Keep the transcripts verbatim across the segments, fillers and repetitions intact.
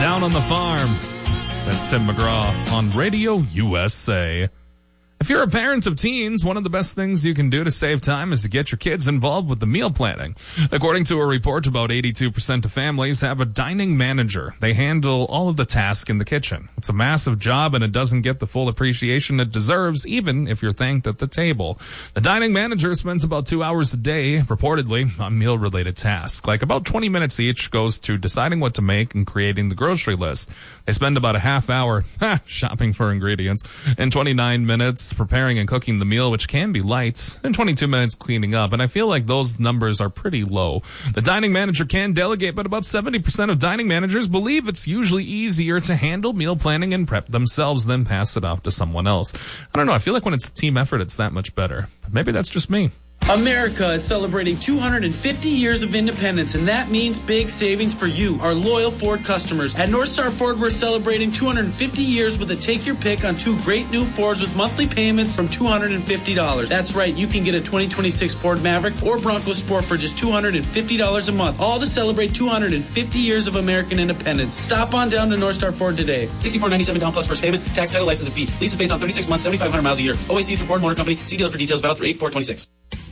Down on the Farm. That's Tim McGraw on Radio U S A. If you're a parent of teens, one of the best things you can do to save time is to get your kids involved with the meal planning. According to a report, about eighty-two percent of families have a dining manager. They handle all of the tasks in the kitchen. It's a massive job, and it doesn't get the full appreciation it deserves, even if you're thanked at the table. The dining manager spends about two hours a day, reportedly, on meal-related tasks. Like about twenty minutes each goes to deciding what to make and creating the grocery list. They spend about a half hour shopping for ingredients, and twenty-nine minutes preparing and cooking the meal, which can be light, and twenty-two minutes cleaning up. And I feel like those numbers are pretty low. The dining manager can delegate, but about seventy percent of dining managers believe it's usually easier to handle meal planning and prep themselves than pass it off to someone else. I don't know. I feel like when it's a team effort, it's that much better. Maybe that's just me. America is celebrating two hundred fifty years of independence, and that means big savings for you, our loyal Ford customers. At North Star Ford, we're celebrating two hundred fifty years with a take your pick on two great new Fords with monthly payments from two hundred fifty dollars. That's right, you can get a twenty twenty-six Ford Maverick or Bronco Sport for just two hundred fifty dollars a month, all to celebrate two hundred fifty years of American independence. Stop on down to North Star Ford today. sixty-four ninety-seven down plus first payment, tax, title, license, and fee. Lease is based on thirty-six months, seventy-five hundred miles a year. O A C through Ford Motor Company. See dealer for details. Valid through eight four twenty-six.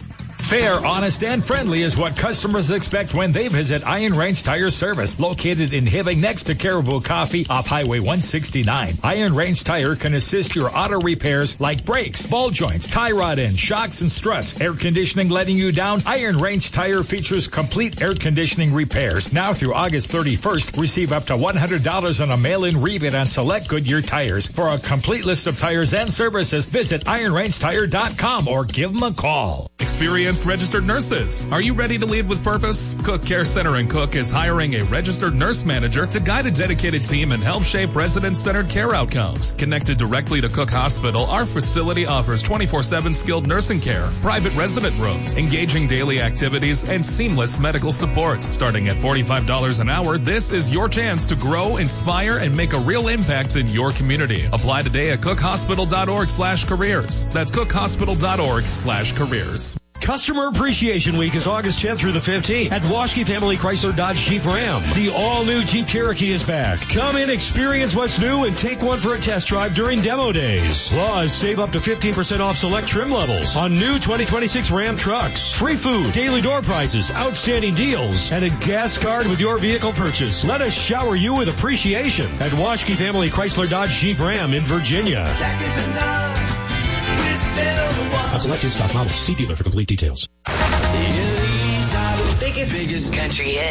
Fair, honest, and friendly is what customers expect when they visit Iron Range Tire Service, located in Hibbing next to Caribou Coffee off Highway one sixty-nine. Iron Range Tire can assist your auto repairs like brakes, ball joints, tie rod ends, shocks, and struts. Air conditioning letting you down? Iron Range Tire features complete air conditioning repairs. Now through August thirty-first, receive up to one hundred dollars on a mail-in rebate on select Goodyear tires. For a complete list of tires and services, visit iron range tire dot com or give them a call. Experienced registered nurses. Are you ready to lead with purpose? Cook Care Center in Cook is hiring a registered nurse manager to guide a dedicated team and help shape resident-centered care outcomes. Connected directly to Cook Hospital, our facility offers twenty-four seven skilled nursing care, private resident rooms, engaging daily activities, and seamless medical support. Starting at forty-five dollars an hour, this is your chance to grow, inspire, and make a real impact in your community. Apply today at cook hospital dot org slash careers. That's cook hospital dot org slash careers. Customer Appreciation Week is August tenth through the fifteenth at Waschke Family Chrysler Dodge Jeep Ram. The all-new Jeep Cherokee is back. Come in, experience what's new, and take one for a test drive during demo days. Plus, save up to fifteen percent off select trim levels on new twenty twenty-six Ram trucks. Free food, daily door prizes, outstanding deals, and a gas card with your vehicle purchase. Let us shower you with appreciation at Waschke Family Chrysler Dodge Jeep Ram in Virginia. Second to none. We're still the one. On select in-stock models. See dealer for complete details. Biggest, biggest country hit.